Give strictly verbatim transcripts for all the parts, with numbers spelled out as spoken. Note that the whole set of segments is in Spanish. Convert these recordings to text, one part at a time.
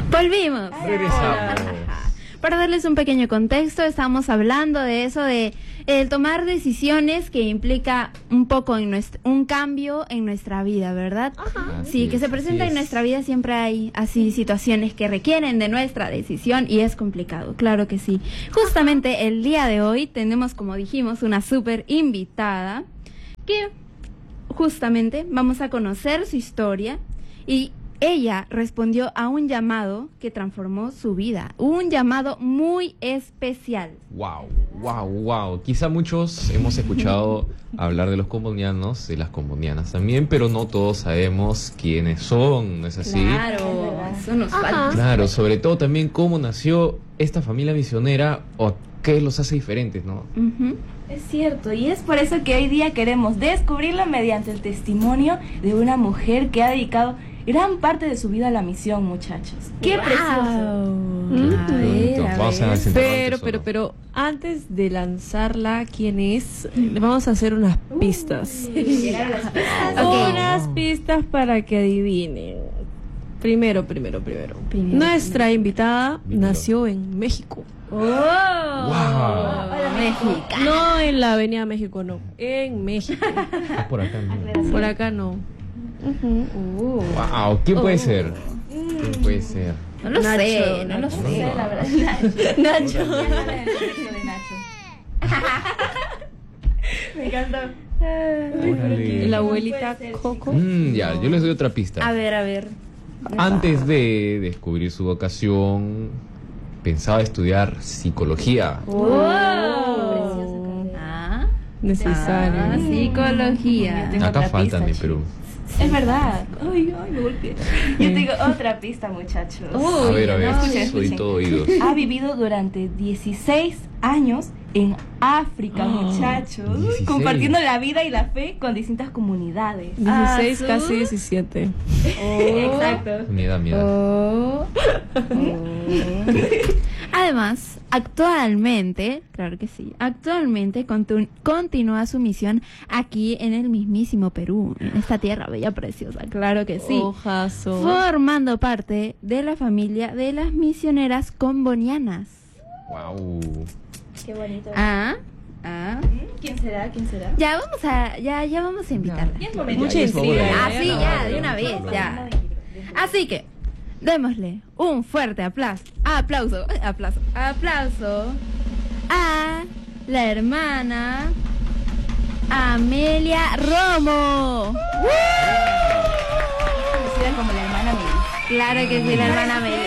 Volvimos. Regresamos. Para darles un pequeño contexto, estamos hablando de eso de el tomar decisiones que implica un poco en nuestro, un cambio en nuestra vida, ¿verdad? Ajá. Sí, que se presenta en nuestra vida, siempre hay así situaciones que requieren de nuestra decisión y es complicado, claro que sí. Justamente el día de hoy tenemos, como dijimos, una súper invitada que justamente vamos a conocer su historia y ella respondió a un llamado que transformó su vida, un llamado muy especial. Wow, wow, wow. Quizá muchos hemos escuchado hablar de los combonianos, de las combonianas también, pero no todos sabemos quiénes son, ¿no es así? Claro, eso nos falta. Claro, sobre todo también cómo nació esta familia misionera o qué los hace diferentes, ¿no? Uh-huh. Es cierto, y es por eso que hoy día queremos descubrirlo mediante el testimonio de una mujer que ha dedicado gran parte de su vida a la misión, muchachos. ¡Qué Wow. precioso! Qué bonito. Vamos a desenterrar el Pero, tesoro. pero, pero, antes de lanzarla, ¿quién es? Le vamos a hacer unas pistas. Ok. Unas pistas para que adivinen. Primero, primero, primero. Primero, Nuestra invitada Primero. nació en México. ¡Oh! Wow. Mexicana. No en la Avenida México, no. En México. Ah, por acá, ¿no? Por acá no. Uh, Wow, ¿quién puede Oh. ser? ¿Quién puede ser? no lo Nacho, sé, no lo Nacho. sé. La verdad, Nacho. me encantó. Órale. La abuelita Coco. Mm, ya, yo les doy otra pista. A ver, a ver. Antes de descubrir su vocación, pensaba estudiar psicología. ¡Wow! Ah, Ah, Necesario. ah, psicología. Tengo Acá otra falta pista, mi Perú. es verdad. Ay, ay, me golpeé. Yo tengo otra pista, muchachos. A ver, a ver, Escuchen, soy escuchen. todo oídos. Ha vivido durante dieciséis años en África, muchachos, Uy, dieciséis. compartiendo la vida y la fe con distintas comunidades. dieciséis, Ah, casi ¿su? diecisiete. Exacto. Mi edad, mi edad. Oh. Además, actualmente, claro que sí, actualmente contu- continúa su misión aquí en el mismísimo Perú, en esta tierra bella, preciosa, claro que sí, Ojazo. formando parte de la familia de las misioneras combonianas. Wow. Qué bonito. Ah, ah. ¿Quién será? ¿Quién será? Ya vamos a, ya, ya vamos a invitarla. Ya es momento. Mucha Ya, por favor, intriga. ya. Ah, sí, no, ya, no, de una no, vez, no, ya. Así que, démosle un fuerte aplauso, aplauso, aplauso, aplauso a la hermana Amelia Romo. Conocida como la hermana Mary. Claro que sí, la hermana Amelia.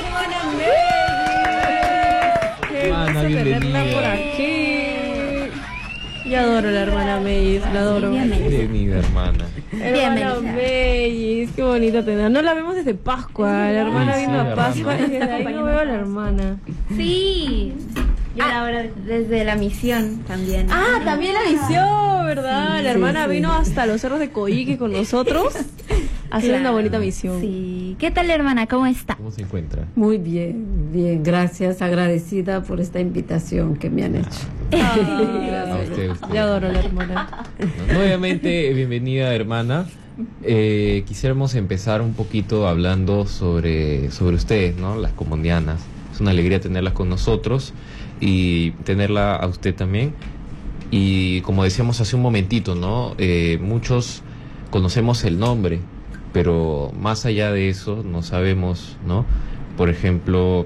Hermana, bienvenida. por aquí. Yo adoro a la hermana Mays, la adoro. Bienvenida, hermana. Hermana Bienvenida. Mays, qué bonita tener. No la vemos desde Pascua. La hermana Sí, vino sí, a Pascua hermana. y desde ahí no veo a la hermana. Sí. Yo Ah, la hora de... desde la misión también. Ah, también la misión, ¿verdad? Sí, la hermana sí, sí. vino hasta los cerros de Coique con nosotros a hacer Claro. una bonita misión. Sí. ¿Qué tal, hermana? ¿Cómo está? ¿Cómo se encuentra? Muy bien, bien, gracias, agradecida por esta invitación que me han hecho. A usted, usted. Yo adoro a la hermana. No, Nuevamente, bienvenida, hermana. Eh, quisiéramos empezar un poquito hablando sobre, sobre ustedes, ¿no? Las combonianas. Es una alegría tenerlas con nosotros y tenerla a usted también. Y como decíamos hace un momentito, ¿no? Eh, muchos conocemos el nombre, pero más allá de eso no sabemos, ¿no? Por ejemplo,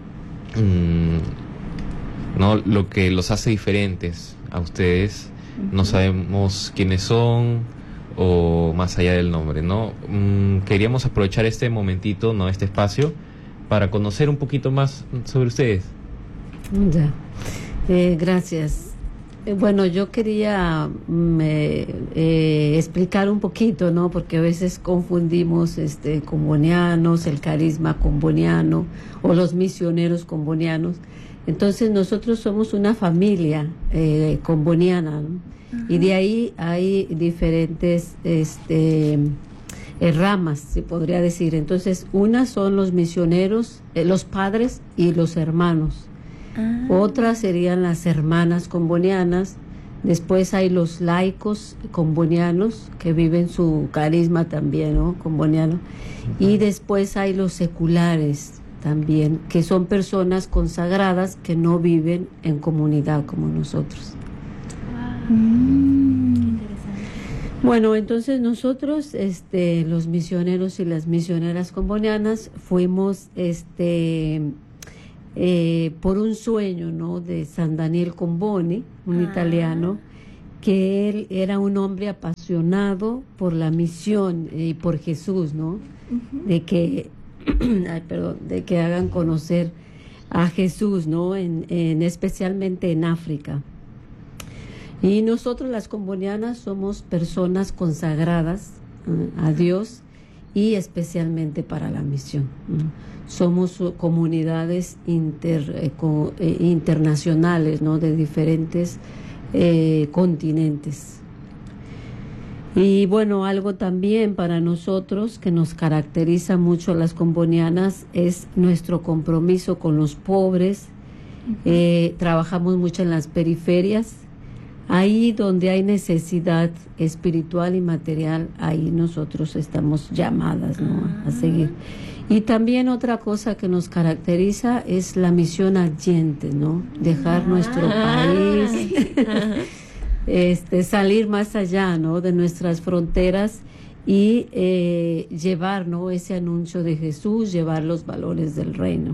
mmm, ¿no? Lo que los hace diferentes a ustedes. No sabemos quiénes son o más allá del nombre, ¿no? Mm, queríamos aprovechar este momentito, ¿no? Este espacio para conocer un poquito más sobre ustedes. Ya, eh, gracias. Eh, bueno, yo quería mm, eh, eh, explicar un poquito, ¿no? Porque a veces confundimos este combonianos, el carisma comboniano o los misioneros combonianos. Entonces nosotros somos una familia eh, comboniana, ¿no? Y de ahí hay diferentes este, eh, ramas, se podría decir. Entonces, unas son los misioneros, eh, los padres y los hermanos. Ah. Otras serían las hermanas combonianas. Después hay los laicos combonianos que viven su carisma también, ¿no? Comboniano. Y después hay los seculares, también, que son personas consagradas que no viven en comunidad como nosotros. Wow. Mm. Qué interesante. Bueno, entonces nosotros, este, los misioneros y las misioneras combonianas, fuimos, este, eh, por un sueño, ¿no?, de San Daniel Comboni, un ah. italiano, que él era un hombre apasionado por la misión y por Jesús, ¿no? Uh-huh. De que, ay, perdón, de que hagan conocer a Jesús, ¿no? En, en especialmente en África. Y nosotros las combonianas somos personas consagradas uh, a Dios y especialmente para la misión. Uh, somos uh, comunidades inter, eh, co, eh, internacionales, ¿no?, de diferentes Eh, continentes. Y bueno, algo también para nosotros que nos caracteriza mucho a las combonianas es nuestro compromiso con los pobres. Uh-huh. Eh, trabajamos mucho en las periferias, ahí donde hay necesidad espiritual y material, ahí nosotros estamos llamadas, ¿no?, uh-huh. a seguir. Y también otra cosa que nos caracteriza es la misión adyente, ¿no? Dejar ah, nuestro país, este, salir más allá, ¿no?, de nuestras fronteras y eh, llevar, ¿no?, ese anuncio de Jesús, llevar los valores del reino.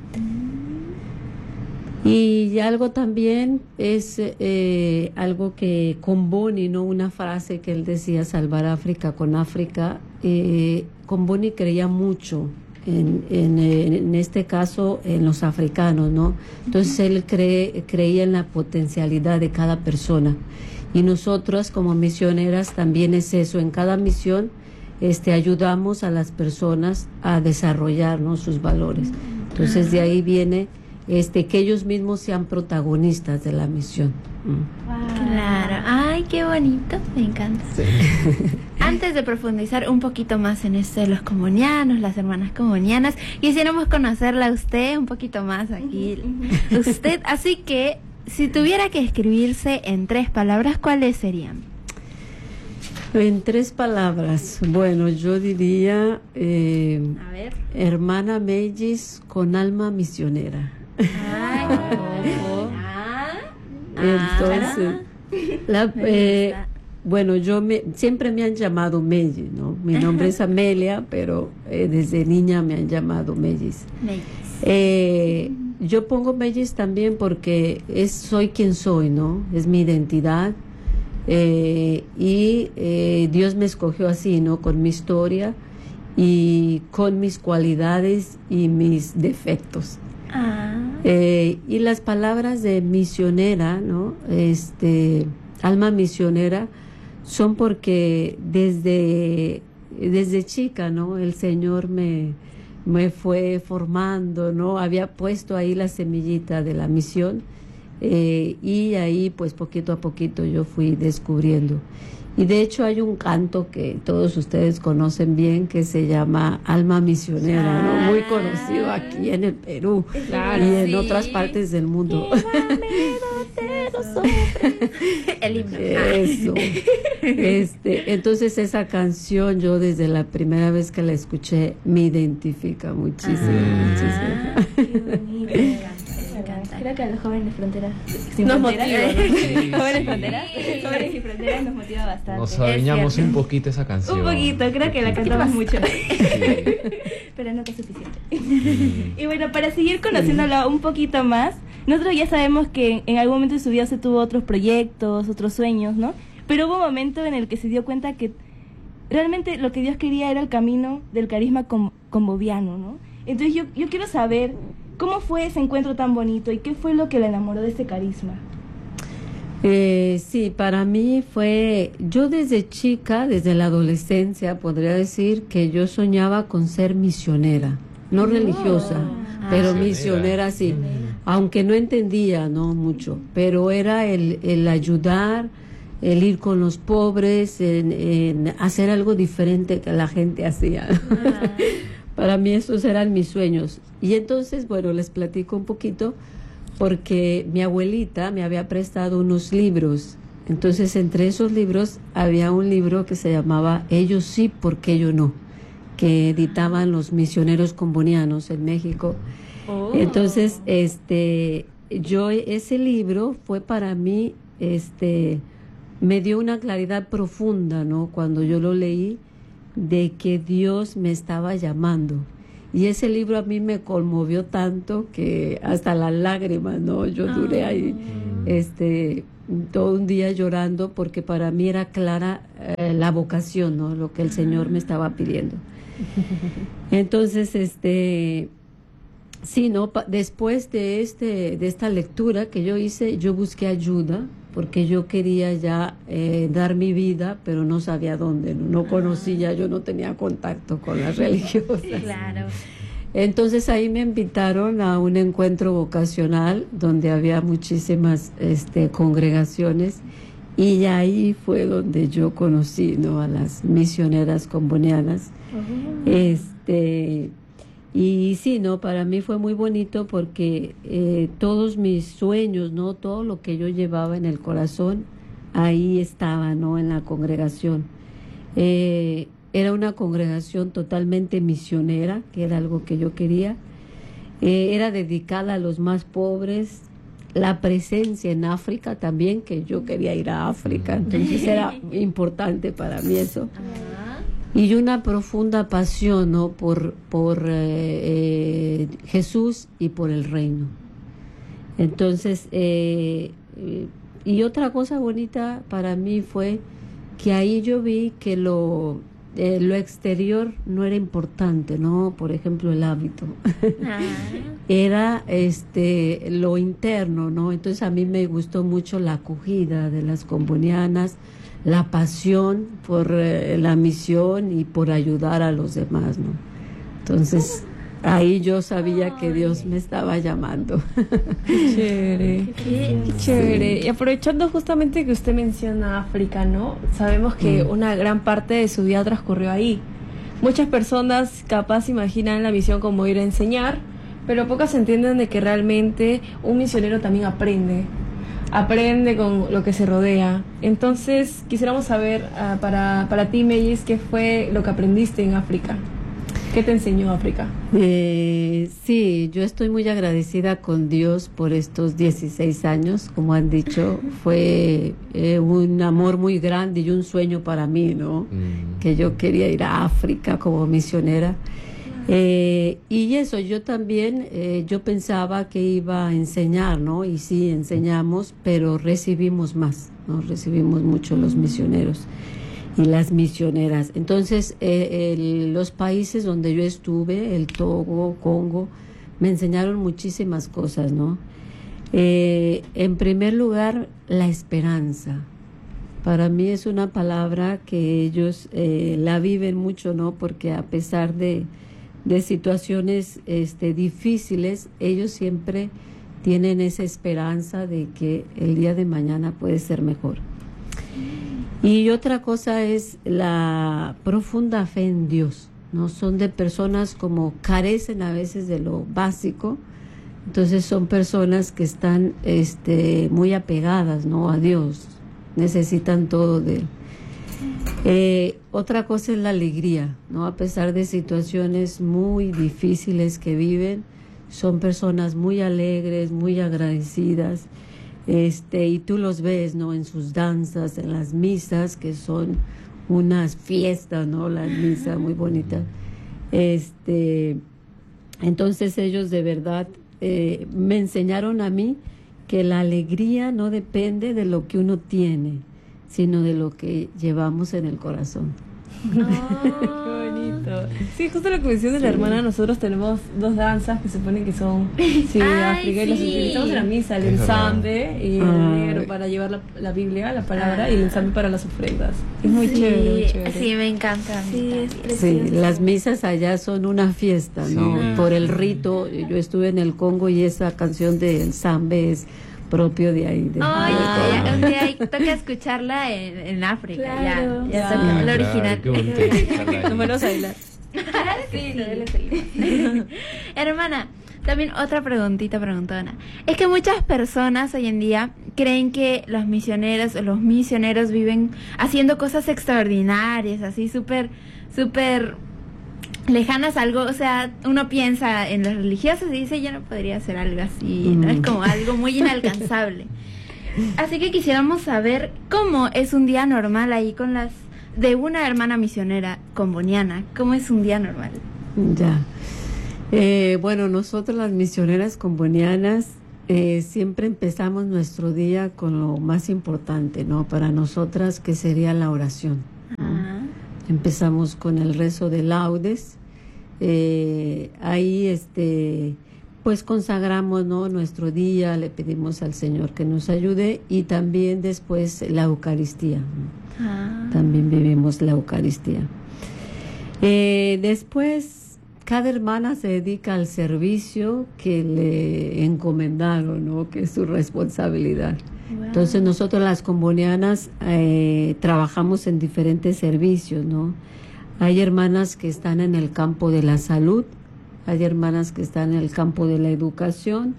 Y algo también es eh, algo que Comboni, ¿no?, una frase que él decía, salvar África con África. Eh, Comboni creía mucho en, en, en este caso en los africanos, ¿no? Entonces él cree, creía en la potencialidad de cada persona. Y nosotras como misioneras también es eso, en cada misión este, ayudamos a las personas a desarrollar, ¿no?, sus valores. Entonces de ahí viene este que ellos mismos sean protagonistas de la misión. Wow. Claro, ay, qué bonito, me encanta. Sí. Antes de profundizar un poquito más en esto de los combonianos, las hermanas combonianas, quisiéramos conocerla a usted un poquito más aquí. Uh-huh. Usted, así que si tuviera que escribirse en tres palabras, ¿cuáles serían? En tres palabras, bueno, yo diría eh, a ver. Hermana Mellis con alma misionera. Ay, oh. Entonces, la, eh, bueno, yo me, siempre me han llamado Mellis, ¿no? Mi nombre es Amelia, pero eh, desde niña me han llamado Mellis. Mellis. Eh, yo pongo Mellis también porque es soy quien soy, ¿no? Es mi identidad. Eh, y eh, Dios me escogió así, ¿no?, con mi historia y con mis cualidades y mis defectos. Ah. Eh, y las palabras de misionera, ¿no?, este, alma misionera, son porque desde, desde chica, ¿no?, el Señor me, me fue formando, ¿no?, había puesto ahí la semillita de la misión. Eh, y ahí pues poquito a poquito yo fui descubriendo. Y de hecho hay un canto que todos ustedes conocen bien que se llama Alma Misionera, ¿no?, muy conocido aquí en el Perú, claro, y en sí. otras partes del mundo. El himno. Eso. Este, entonces esa canción yo desde la primera vez que la escuché me identifica muchísimo, ah, muchísimo. Qué bonito. Creo que a los jóvenes fronteras sin nos fronteras, motiva, ¿no? sí, jóvenes sí. fronteras, jóvenes y fronteras nos motiva bastante. Nos adueñamos un poquito esa canción. Un poquito, creo que la cantamos mucho. Sí. Pero nunca es suficiente. Mm. Y bueno, para seguir conociéndola un poquito más, nosotros ya sabemos que en algún momento de su vida se tuvo otros proyectos, otros sueños, ¿no? Pero hubo un momento en el que se dio cuenta que realmente lo que Dios quería era el camino del carisma com- comboviano, ¿no? Entonces yo, yo quiero saber ¿cómo fue ese encuentro tan bonito y qué fue lo que le enamoró de ese carisma? Eh, sí, para mí fue, yo desde chica, desde la adolescencia, podría decir que yo soñaba con ser misionera, no oh. religiosa, ah, pero misionera, misionera sí, misionera. Aunque no entendía, no mucho, pero era el, el ayudar, el ir con los pobres, en, en hacer algo diferente que la gente hacía. Ah. Para mí esos eran mis sueños. Y entonces, bueno, les platico un poquito porque mi abuelita me había prestado unos libros. Entonces, entre esos libros había un libro que se llamaba Ellos sí, porque yo no, que editaban los misioneros combonianos en México. Oh. Entonces, este, yo ese libro fue para mí, este, me dio una claridad profunda, ¿no? Cuando yo lo leí, de que Dios me estaba llamando. Y ese libro a mí me conmovió tanto que hasta las lágrimas, ¿no? Yo duré ahí, este, todo un día llorando porque para mí era clara eh, la vocación, ¿no? Lo que el Señor me estaba pidiendo. Entonces, este, sí, ¿no? Pa- después de este, de esta lectura que yo hice, yo busqué ayuda porque yo quería ya eh, dar mi vida, pero no sabía dónde, no, no conocía, yo no tenía contacto con las religiosas. Claro. Entonces ahí me invitaron a un encuentro vocacional donde había muchísimas este, congregaciones y ahí fue donde yo conocí, ¿no? A las misioneras combonianas. Este, y sí, ¿no? Para mí fue muy bonito porque eh, todos mis sueños, ¿no? Todo lo que yo llevaba en el corazón, ahí estaba, ¿no? En la congregación. Eh, era una congregación totalmente misionera, que era algo que yo quería. Eh, era dedicada a los más pobres. La presencia en África también, que yo quería ir a África, entonces era importante para mí eso. Y una profunda pasión, ¿no? por, por eh, eh, Jesús y por el reino. Entonces, eh, eh, y otra cosa bonita para mí fue que ahí yo vi que lo, eh, lo exterior no era importante, ¿no? Por ejemplo, el hábito. Ah. Era este lo interno, ¿no? Entonces a mí me gustó mucho la acogida de las combonianas, la pasión por eh, la misión y por ayudar a los demás, ¿no? Entonces, ahí yo sabía que Dios me estaba llamando. Chévere, qué chévere. Y aprovechando justamente que usted menciona África, ¿no? Sabemos que Mm. una gran parte de su vida transcurrió ahí. Muchas personas capaz imaginan la misión como ir a enseñar, pero pocas entienden de que realmente un misionero también aprende. Aprende con lo que se rodea. Entonces, quisiéramos saber uh, para, para ti, Mellis, ¿qué fue lo que aprendiste en África? ¿Qué te enseñó África? Eh, sí, yo estoy muy agradecida con Dios por estos dieciséis años, como han dicho, fue eh, un amor muy grande y un sueño para mí, ¿no? Mm. Que yo quería ir a África como misionera. Eh, y eso, yo también, eh, yo pensaba que iba a enseñar, ¿no? Y sí, enseñamos, pero recibimos más, ¿no? Recibimos mucho los misioneros y las misioneras. Entonces, eh, el, los países donde yo estuve, el Togo, Congo, me enseñaron muchísimas cosas, ¿no? Eh, en primer lugar, la esperanza. Para mí es una palabra que ellos eh, la viven mucho, ¿no? Porque a pesar de, de situaciones este, difíciles, ellos siempre tienen esa esperanza de que el día de mañana puede ser mejor. Y otra cosa es la profunda fe en Dios, ¿no? Son de personas como carecen a veces de lo básico, entonces son personas que están este, muy apegadas, ¿no? A Dios, necesitan todo de Él. Eh, otra cosa es la alegría, ¿no? A pesar de situaciones muy difíciles que viven, son personas muy alegres, muy agradecidas. Este, y tú los ves, ¿no? En sus danzas, en las misas, que son unas fiestas, ¿no? Las misas muy bonitas. Este, entonces ellos de verdad eh, me enseñaron a mí que la alegría no depende de lo que uno tiene, sino de lo que llevamos en el corazón. Qué bonito. Sí, justo lo que menciona sí. La hermana, nosotros tenemos dos danzas que se supone que son sí, de África, y las utilizamos en la misa, el ensamble y el negro para llevar la, la Biblia, la palabra, ah. y el ensamble para las ofrendas. Es muy sí, chévere, muy chévere. Sí, me encanta. Sí, es sí, las misas allá son una fiesta, ¿no? Sí. Por el rito. Yo estuve en el Congo y esa canción de ensamble es propio de ahí. De Ay, Ah. ya, un día toca escucharla en, en África. Claro. Ya, ya Sí, toca, la claro, original. qué bonito escucharla ahí. No me lo bailar. Sí, no, le seguimos. Hermana, también otra preguntita preguntona. Es que muchas personas hoy en día creen que los misioneros o los misioneros viven haciendo cosas extraordinarias, así súper, súper lejanas, algo, o sea, uno piensa en los religiosos y dice, yo no podría hacer algo así, ¿no? Mm. Es como algo muy inalcanzable. Así que quisiéramos saber cómo es un día normal ahí con las, de una hermana misionera comboniana, ¿cómo es un día normal? Ya. Eh, bueno, nosotros las misioneras combonianas eh, siempre empezamos nuestro día con lo más importante, ¿no? Para nosotras, que sería la oración, ¿no? Ah. Empezamos con el rezo de laudes. Eh, ahí, este, pues consagramos, ¿no?, nuestro día, le pedimos al Señor que nos ayude, y también después la Eucaristía, ¿no? Ah. También vivimos la Eucaristía. Eh, después, cada hermana se dedica al servicio que le encomendaron, ¿no?, que es su responsabilidad. Wow. Entonces nosotros las combonianas eh, trabajamos en diferentes servicios, ¿no? Hay hermanas que están en el campo de la salud, hay hermanas que están en el campo de la educación,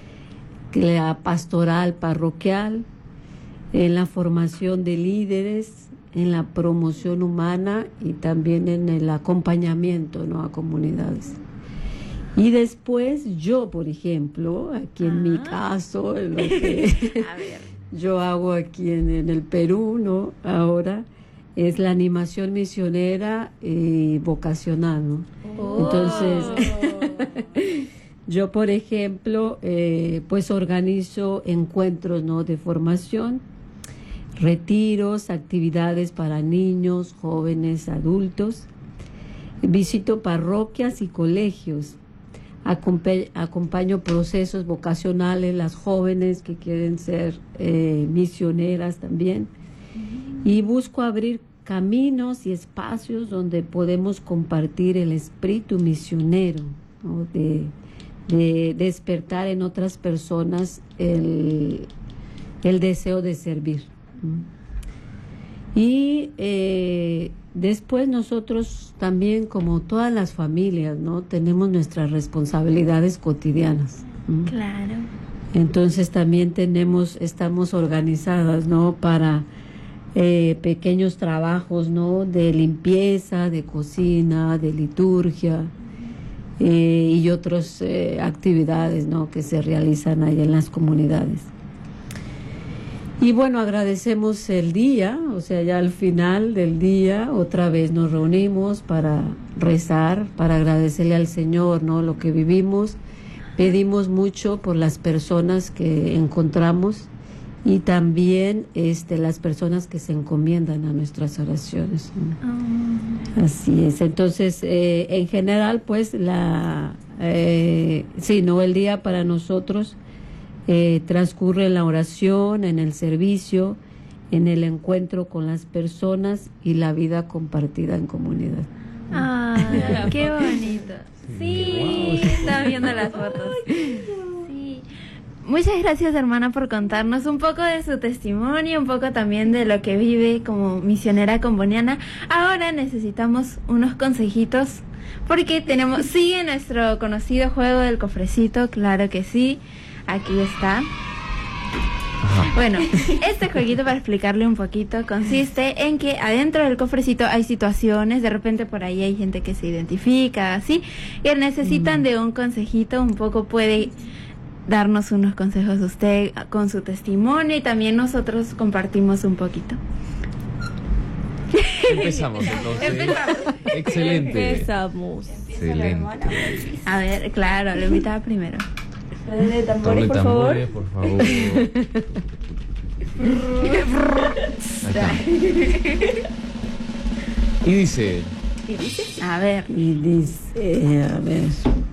la pastoral parroquial, en la formación de líderes, en la promoción humana y también en el acompañamiento, ¿no?, a comunidades. Y después yo, por ejemplo, aquí en mi caso, en lo que A ver. yo hago aquí en, en el Perú, ¿no?, ahora, es la animación misionera y vocacional, ¿no? Oh. Entonces, yo, por ejemplo, eh, pues organizo encuentros, ¿no?, de formación, retiros, actividades para niños, jóvenes, adultos. Visito parroquias y colegios. Acompa- acompaño procesos vocacionales, las jóvenes que quieren ser eh, misioneras también. Y busco abrir caminos y espacios donde podemos compartir el espíritu misionero, ¿no?, de, de despertar en otras personas el, el deseo de servir. Y eh, después nosotros también, como todas las familias, ¿no?, tenemos nuestras responsabilidades cotidianas. ¿Mm? Claro. Entonces también tenemos, estamos organizadas, ¿no?, para eh, pequeños trabajos, ¿no?, de limpieza, de cocina, de liturgia eh, y otras eh, actividades, ¿no?, que se realizan ahí en las comunidades. Y bueno, agradecemos el día, o sea, ya al final del día otra vez nos reunimos para rezar, para agradecerle al Señor, ¿no?, lo que vivimos. Pedimos mucho por las personas que encontramos y también este, las personas que se encomiendan a nuestras oraciones, ¿no? Oh. Así es. Entonces, eh, en general, pues, la, eh, sí, no, el día para nosotros eh, transcurre en la oración, en el servicio, en el encuentro con las personas y la vida compartida en comunidad. Ah, qué bonito. Sí, Wow. estaba viendo las fotos. Sí. Muchas gracias, hermana, por contarnos un poco de su testimonio, un poco también de lo que vive como misionera comboniana. Ahora necesitamos unos consejitos porque tenemos, sigue nuestro conocido juego del cofrecito, claro que sí. Aquí está. Bueno, este jueguito, para explicarle un poquito, consiste en que adentro del cofrecito hay situaciones, de repente por ahí hay gente que se identifica, así, y necesitan de un consejito. Un poco puede darnos unos consejos usted con su testimonio y también nosotros compartimos un poquito. Empezamos entonces. Empezamos. Excelente. Empezamos. Excelente. A ver, claro, lo invitaba primero. De tambores, Doble por favor. tambores, por favor. Ahí está. Y dice, A ver. Y dice, a ver,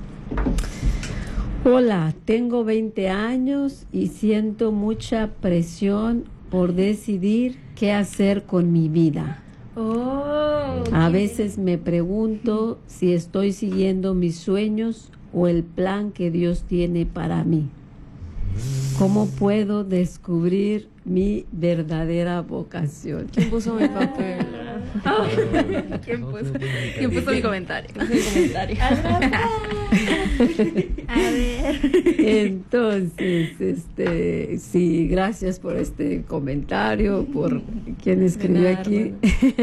hola, tengo veinte años y siento mucha presión por decidir qué hacer con mi vida. Oh, A veces me pregunto si estoy siguiendo mis sueños o el plan que Dios tiene para mí. ¿Cómo puedo descubrir mi verdadera vocación? ¿Quién puso mi papel? ¿Quién puso, ¿Quién puso mi comentario? Mi comentario. A ver. Entonces, este, sí, gracias por este comentario, por quien escribió nada, aquí.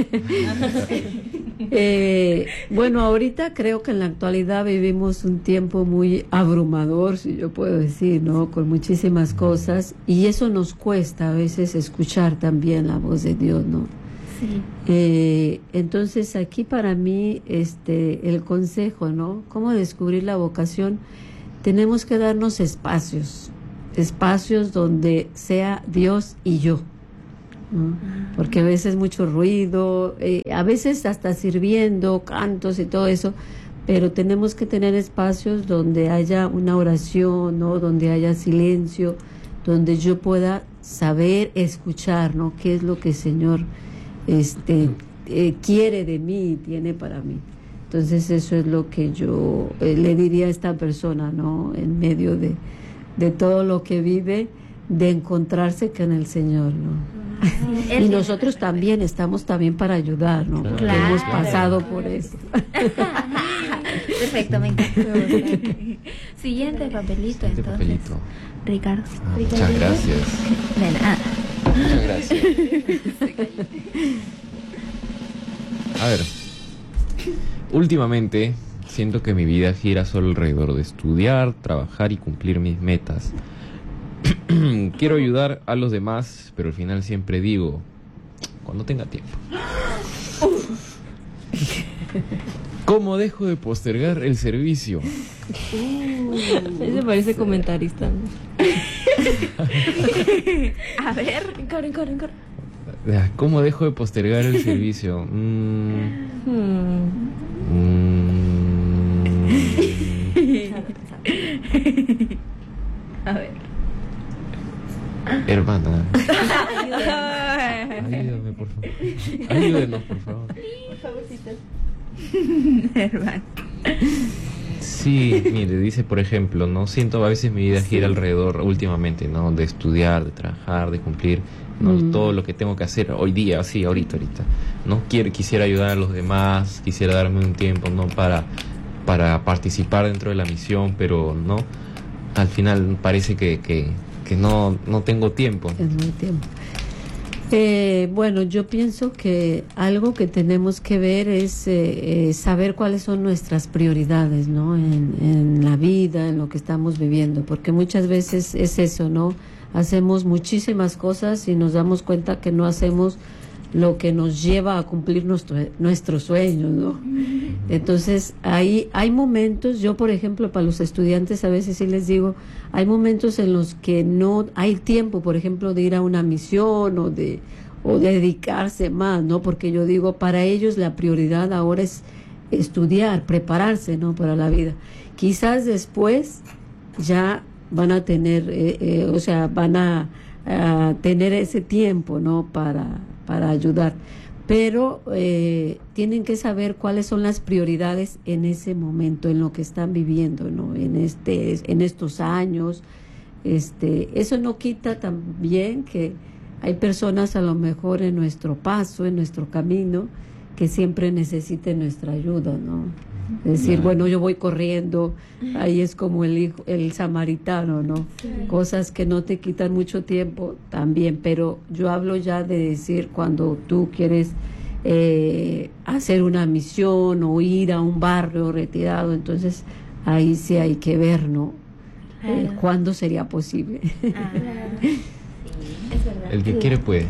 eh, bueno, ahorita creo que en la actualidad vivimos un tiempo muy abrumador, si yo puedo decir, ¿no? Con muchísimas cosas, y eso nos cuesta a veces escuchar también la voz de Dios, ¿no? Sí. Eh, entonces aquí para mí este el consejo, ¿no? ¿Cómo descubrir la vocación? Tenemos que darnos espacios, espacios donde sea Dios y yo, ¿no? Porque a veces mucho ruido, eh, a veces hasta sirviendo, cantos y todo eso, pero tenemos que tener espacios donde haya una oración, ¿no? Donde haya silencio, donde yo pueda saber escuchar, ¿no? ¿Qué es lo que el Señor este eh, quiere de mí y tiene para mí? Entonces eso es lo que yo eh, le diría a esta persona, ¿no? En medio de, de todo lo que vive, de encontrarse con el Señor, ¿no? Y nosotros también estamos también para ayudar, ¿no? Porque Claro. hemos pasado por eso. Perfecto, me encanta. Siguiente papelito, Siguiente entonces. papelito. Ricardo. Ah, muchas gracias. De nada. Muchas gracias. A ver, últimamente siento que mi vida gira solo alrededor de estudiar, trabajar y cumplir mis metas. Quiero ayudar a los demás, pero al final siempre digo, cuando tenga tiempo. ¿Cómo dejo de postergar el servicio? Ese parece comentarista, ¿no? A ver. Encaro, encaro, encaro. Ah, ¿Cómo dejo de postergar el servicio? Mm, Hmm. mm, A ver. hermana, ayúdame por favor. Ayúdenos por favor. Hermano. Sí, mire, dice por ejemplo, no siento a veces mi vida gira alrededor últimamente, ¿no? De estudiar, de trabajar, de cumplir, ¿no? Mm. Todo lo que tengo que hacer hoy día, sí, ahorita, ahorita. No quiero, quisiera ayudar a los demás, quisiera darme un tiempo, ¿no? Para, para participar dentro de la misión, pero no. Al final parece que, que, que no, no tengo tiempo. Es muy tiempo. Eh, bueno, yo pienso que algo que tenemos que ver es eh, eh, saber cuáles son nuestras prioridades, ¿no? En, en la vida, en lo que estamos viviendo, porque muchas veces es eso, ¿no? Hacemos muchísimas cosas y nos damos cuenta que no hacemos lo que nos lleva a cumplir nuestro, nuestros sueños, ¿no? Entonces, ahí hay momentos, yo por ejemplo, para los estudiantes a veces sí les digo, hay momentos en los que no hay tiempo, por ejemplo, de ir a una misión o de, o de dedicarse más, ¿no? Porque yo digo, para ellos la prioridad ahora es estudiar, prepararse, ¿no? Para la vida. Quizás después ya van a tener, eh, eh, o sea, van a, a tener ese tiempo, ¿no? Para, para ayudar. Pero eh, tienen que saber cuáles son las prioridades en ese momento, en lo que están viviendo, ¿no? En este, en estos años. Este, eso no quita también que hay personas a lo mejor en nuestro paso, en nuestro camino, que siempre necesiten nuestra ayuda, ¿no? Es decir, bueno, yo voy corriendo, ahí es como el hijo, el samaritano, ¿no? Sí. Cosas que no te quitan mucho tiempo también, pero yo hablo ya de decir cuando tú quieres eh, hacer una misión o ir a un barrio retirado, entonces ahí sí hay que ver, ¿no? Eh, ¿Cuándo sería posible? Ah, sí, es verdad. El que sí. quiere puede.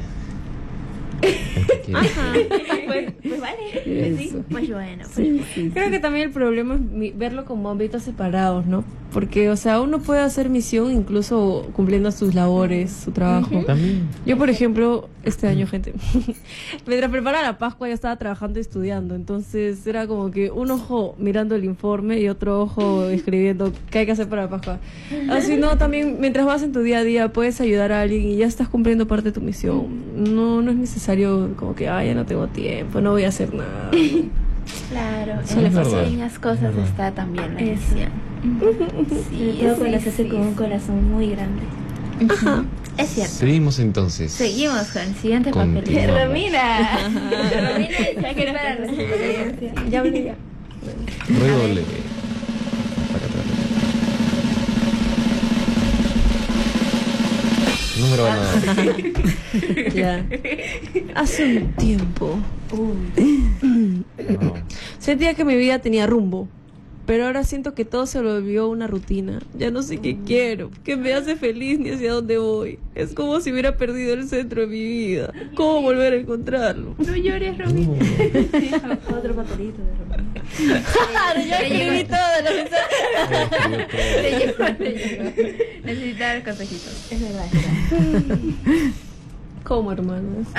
El que quiere. Ajá. Pues, pues vale. Pues sí, pues bueno. Pues sí, bueno. sí, Creo sí. que también el problema es mi- verlo como ámbitos separados, ¿no? Porque, o sea, uno puede hacer misión incluso cumpliendo sus labores, su trabajo. También. Yo, por ejemplo, este año, gente, mientras preparaba la Pascua yo estaba trabajando y estudiando, entonces era como que un ojo mirando el informe y otro ojo escribiendo qué hay que hacer para la Pascua. Así no, también mientras vas en tu día a día puedes ayudar a alguien y ya estás cumpliendo parte de tu misión. No, no es necesario como que, ay, ya no tengo tiempo, no voy a hacer nada. Claro, Sí, en es las verdad. pequeñas cosas Es verdad. está también la Eso. misión. Sí, Sobre todo sí, cuando las hace sí, con un sí. corazón muy grande. Ajá. Es cierto. Seguimos entonces. Seguimos con el siguiente Continuamos. papelito. Romina. Romina está aquí para responder. Ya hablé ya. Redoble. Acá atrás. pero bueno. Ya. Hace un tiempo No. sentía que mi vida tenía rumbo, pero ahora siento que todo se volvió una rutina. Ya no sé qué quiero, qué me hace feliz ni hacia dónde voy. Es como si hubiera perdido el centro de mi vida. ¿Cómo volver a encontrarlo? No llores, Romy. No. Otro papelito de Román. Claro, ya escribí todo lo que Escribió todo. Te llegó, te llegó. Necesitas consejitos. Es verdad, es verdad. ¿Cómo, hermanos?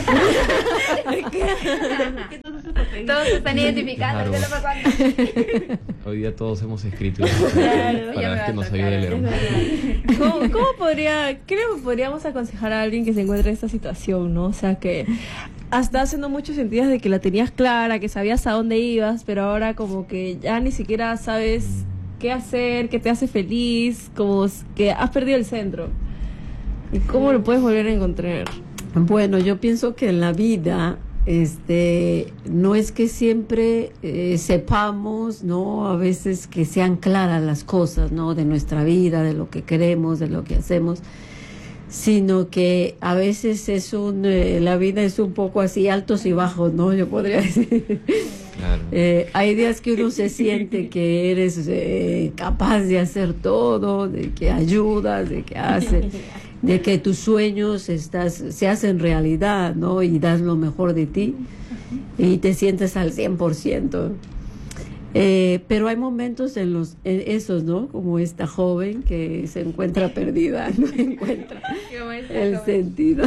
Todos se están identificando. Claro. ¿Qué lo cuándo? Hoy día todos hemos escrito Claro, ya me para va que a nos tocar, ayude el es hermano. ¿Cómo, cómo podría, creo que podríamos aconsejar a alguien que se encuentra en esta situación, ¿no? O sea, que hasta hace no muchos sentidos de que la tenías clara, que sabías a dónde ibas, pero ahora como que ya ni siquiera sabes qué hacer, qué te hace feliz, como que has perdido el centro. ¿Y cómo lo puedes volver a encontrar? Bueno, yo pienso que en la vida, este, no es que siempre eh, sepamos, ¿no? A veces que sean claras las cosas, ¿no? De nuestra vida, de lo que queremos, de lo que hacemos, sino que a veces es un, eh, la vida es un poco así, altos y bajos, ¿no? Yo podría decir. Claro. Eh, hay días que uno se siente que eres eh, capaz de hacer todo, de que ayudas, de que haces, de que tus sueños estás, se hacen realidad, ¿no? Y das lo mejor de ti y te sientes al cien por ciento. Eh, pero hay momentos en los en esos, ¿no? Como esta joven que se encuentra perdida, no encuentra el sentido.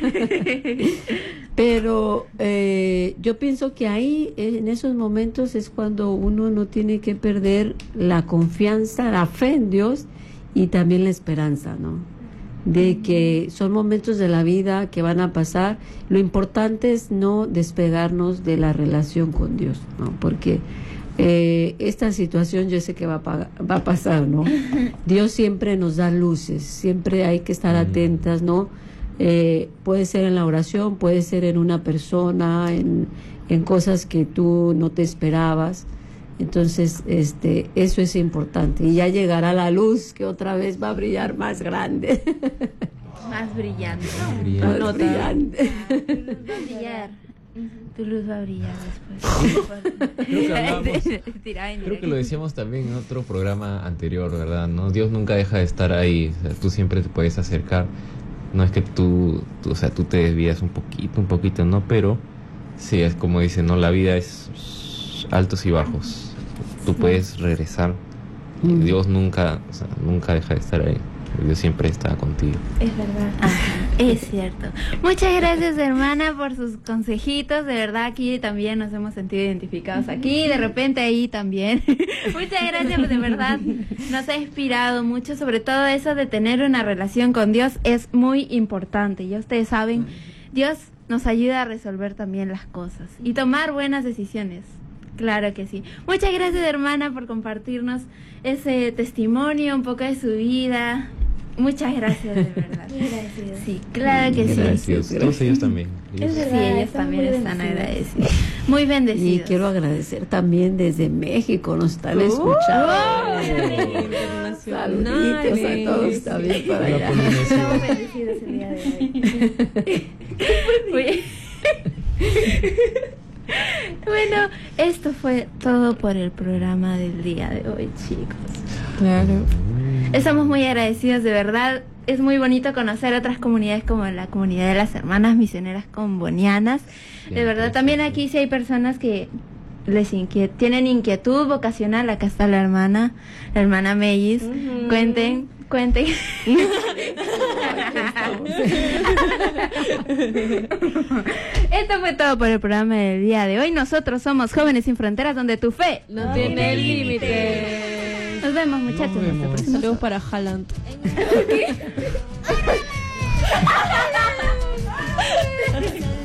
Pero eh, yo pienso que ahí, en esos momentos, es cuando uno no tiene que perder la confianza, la fe en Dios y también la esperanza, ¿no? De que son momentos de la vida que van a pasar. Lo importante es no despegarnos de la relación con Dios, ¿no? Porque Eh, esta situación yo sé que va a, pa- va a pasar, ¿no? Dios siempre nos da luces, siempre hay que estar atentas, ¿no? Eh, puede ser en la oración, puede ser en una persona, en, en cosas que tú no te esperabas. Entonces, este, eso es importante. Y ya llegará la luz que otra vez va a brillar más grande. Más brillante. Brillante. Más brillante. Va a brillar. Tu luz va a brillar después. Creo que hablamos- Tira, ay, Creo mira. que lo decíamos también en otro programa anterior, ¿verdad? ¿No? Dios nunca deja de estar ahí. O sea, tú siempre te puedes acercar. No es que tú, tú, o sea, tú te desvías un poquito, un poquito, ¿no? Pero sí, es como dicen, ¿no? La vida es altos y bajos. Tú puedes regresar. Y Mm. Dios nunca, o sea, nunca deja de estar ahí. Dios siempre está contigo. Es verdad. Ajá, es cierto. Muchas gracias, hermana, por sus consejitos. De verdad, aquí también nos hemos sentido identificados. Aquí, de repente, ahí también. Muchas gracias, pues, de verdad. Nos ha inspirado mucho. Sobre todo eso de tener una relación con Dios es muy importante. Ya ustedes saben, Dios nos ayuda a resolver también las cosas y tomar buenas decisiones. Claro que sí. Muchas gracias, hermana, por compartirnos ese testimonio, un poco de su vida. Muchas gracias, de verdad. Muy agradecido. Sí, claro que sí. Gracias. Todos ellos también. Es Sí, verdad, ellos estamos también muy están bendecidos. agradecidos. Muy Y bendecidos. quiero agradecer también desde México, nos están escuchando. Saluditos a todos también para Hola, allá. Polinesia. Estamos bendecidos el día de hoy. Muy- Bueno, esto fue todo por el programa del día de hoy, chicos. Claro. Estamos muy agradecidos, de verdad. Es muy bonito conocer otras comunidades como la comunidad de las hermanas misioneras combonianas. De verdad, también aquí sí hay personas que les inquiet tienen inquietud vocacional. Acá está la hermana, la hermana Mellis. Ujú. Cuenten, cuenten. Esto fue todo por el programa del día de hoy. Nosotros somos Jóvenes Sin Fronteras, donde tu fe No tiene límites. Nos vemos, muchachos. Nos hasta el vemos. próximo Saludos para Haaland.